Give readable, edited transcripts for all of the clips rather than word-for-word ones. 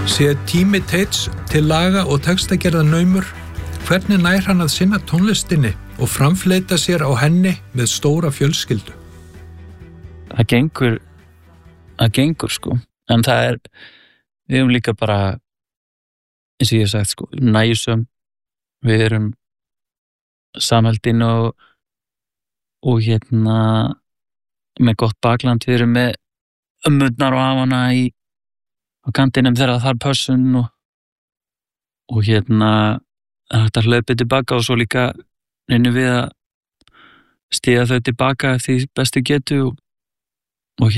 Sé tími Teits til laga og textagerða naumur, hvernig nær hann að sinna tónlistinni og framfleyta sér á henni með stóra fjölskyldu? Það gengur sko, en við erum líka bara, eins og ég hef sagt sko, nægjusöm, við erum samheldin og með gott bakland, við erum með ömmurnar og afana á kantinum þegar það þarf pössun og þetta hlaupið tilbaka og svo líka reynum við að stíga þau tilbaka eftir því bestu getu og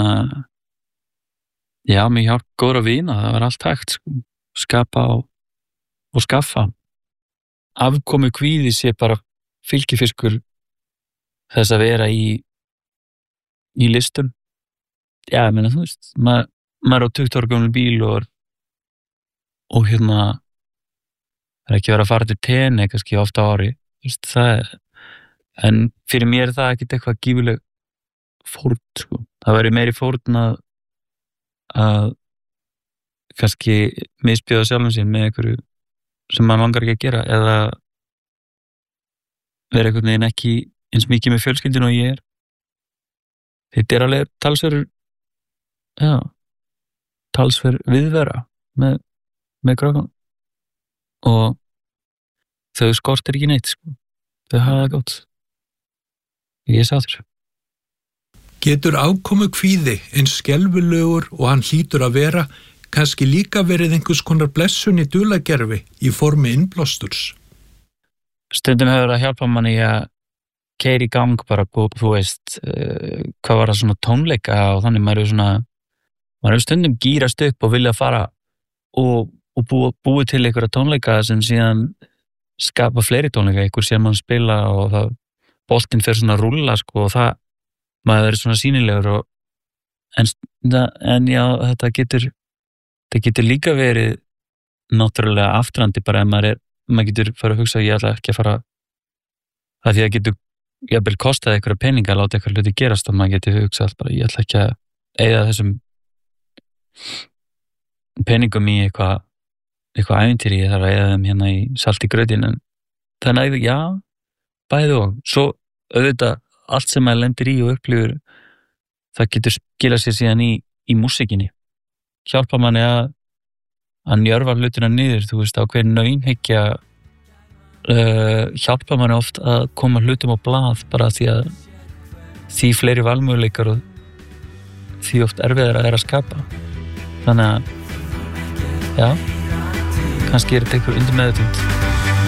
já, mér hjálp góðra vína, það var allt hægt sko, skapa og skaffa. Afkomu kvíði sé bara fylgifiskur þess að vera í listum. Já, ég meina, þú veist, maður á 20 ára gömul bíl og það er ekki verið að fara til tenni kannski ofta á ári, veist, en fyrir mér er það ekkert eitthvað gífuleg fórn, sko. Það væri meiri fórn að kannski misbjóða sjálfum sér með einhverju sem maður langar ekki að gera eða vera einhvern veginn ekki eins mikið með fjölskyldinu og ég er. Þetta er alveg talsverð viðvera með krökkunum og þau skortir ekki neitt sko. Þau hafa það gott. Ég sá þér. Getur ákomu kvíði eins skelfilegur og hann hlýtur að vera kannski líka verið einhvers konar blessun í dulagerfi í formi innblásturs? Stundum hefur að hjálpa manni að keyra í gang bara, þú veist, hvað var það svona tónleika og þannig maður er stundum gírast upp og vilja fara og búi til einhverja tónleika sem síðan skapa fleiri tónleika, einhver sem mann spila og það, boltinn fer svona að rúlla sko, og það, maður verður svona sýnilegur en já, þetta getur líka verið náttúrulega aftrandi bara ef maður getur fara að hugsa ég ætla ekki að fara það því að getur jafnvel kostað einhverja peninga að láta einhverja hluti gerast og maður getur hugsað bara ég ætla ekki að eyða þessum peningum í eitthvað ævintýri, ég þarf að eyða þeim hérna í salt í grautin en þannig að já, bæði og svo auðvitað allt sem maður lendir í og upplifur það getur skilað sér síðan í músikinni hjálpa manni að njörfa hlutina niður, þú veist, ákveðin naunhyggja hjálpa manni oft að koma hlutum á blað bara því fleiri valmöguleikar og því oft erfiðara að skapa þannig að já, kannski er þetta einhver undir meðvitund